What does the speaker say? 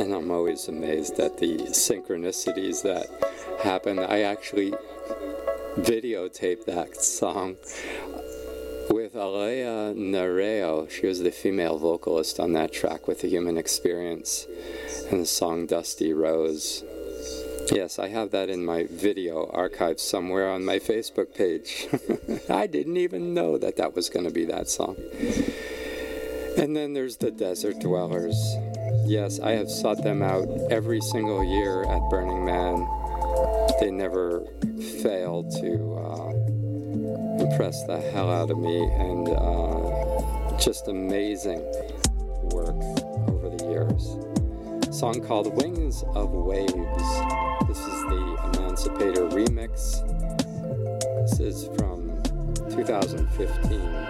And I'm always amazed at the synchronicities that happen. I actually videotaped that song with Alea Nereo. She was the female vocalist on that track with The Human Experience and the song Dusty Rose. Yes, I have that in my video archive somewhere on my Facebook page. I didn't even know that that was going to be that song. And then there's the Desert Dwellers. Yes, I have sought them out every single year at Burning Man. They never fail to impress the hell out of me, and just amazing work over the years. A song called Wings of Waves. This is the Emancipator remix. This is from 2015.